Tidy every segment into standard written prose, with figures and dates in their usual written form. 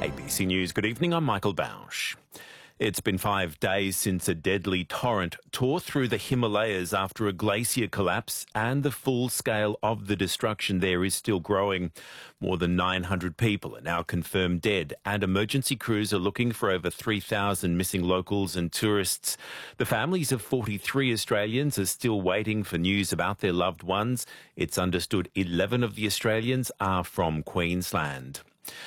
ABC News, good evening, I'm Michael Bausch. It's been 5 days since a deadly torrent tore through the Himalayas after a glacier collapse, and the full scale of the destruction there is still growing. More than 900 people are now confirmed dead, and emergency crews are looking for over 3,000 missing locals and tourists. The families of 43 Australians are still waiting for news about their loved ones. It's understood 11 of the Australians are from Queensland.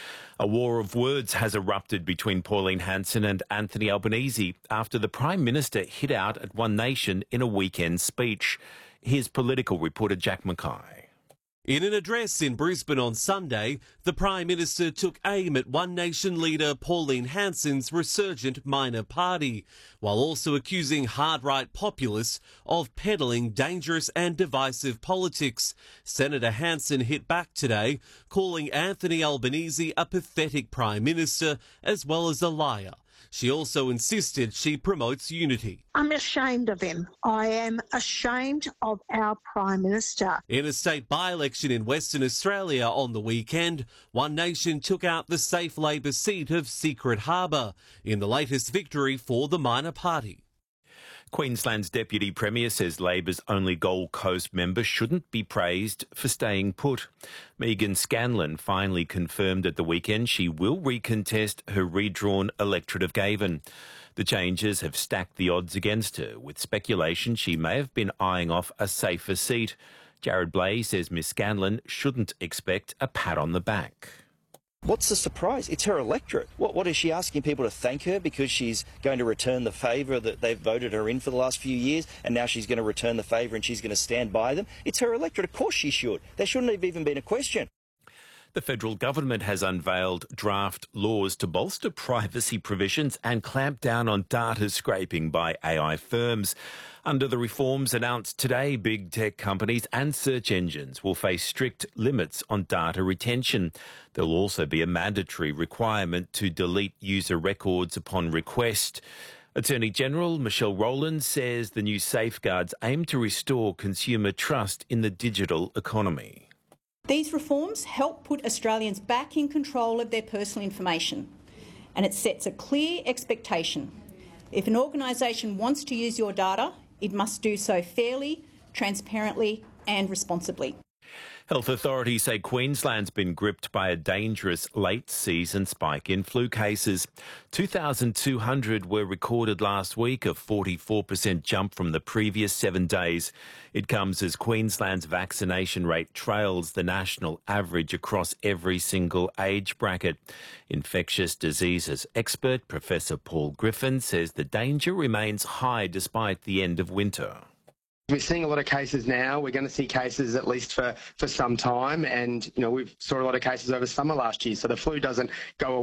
A war of words has erupted between Pauline Hanson and Anthony Albanese after the Prime Minister hit out at One Nation in a weekend speech. Here's political reporter Jack Mackay. In an address in Brisbane on Sunday, the Prime Minister took aim at One Nation leader Pauline Hanson's resurgent minor party, while also accusing hard-right populists of peddling dangerous and divisive politics. Senator Hanson hit back today, calling Anthony Albanese a pathetic Prime Minister as well as a liar. She also insisted she promotes unity. I'm ashamed of him. I am ashamed of our Prime Minister. In a state by-election in Western Australia on the weekend, One Nation took out the safe Labor seat of Secret Harbour in the latest victory for the minor party. Queensland's Deputy Premier says Labor's only Gold Coast member shouldn't be praised for staying put. Megan Scanlon finally confirmed at the weekend she will recontest her redrawn electorate of Gavin. The changes have stacked the odds against her, with speculation she may have been eyeing off a safer seat. Jared Blay says Miss Scanlon shouldn't expect a pat on the back. What's the surprise? It's her electorate. What is she asking people to thank her because she's going to return the favour that they've voted her in for the last few years, and now she's going to return the favour and she's going to stand by them? It's her electorate. Of course she should. There shouldn't have even been a question. The federal government has unveiled draft laws to bolster privacy provisions and clamp down on data scraping by AI firms. Under the reforms announced today, big tech companies and search engines will face strict limits on data retention. There will also be a mandatory requirement to delete user records upon request. Attorney General Michelle Rowland says the new safeguards aim to restore consumer trust in the digital economy. These reforms help put Australians back in control of their personal information, and it sets a clear expectation. If an organisation wants to use your data, it must do so fairly, transparently and responsibly. Health authorities say Queensland's been gripped by a dangerous late-season spike in flu cases. 2,200 were recorded last week, a 44% jump from the previous 7 days. It comes as Queensland's vaccination rate trails the national average across every single age bracket. Infectious diseases expert Professor Paul Griffin says the danger remains high despite the end of winter. We're seeing a lot of cases now. We're going to see cases at least for some time. And, we've saw a lot of cases over summer last year. So the flu doesn't go away.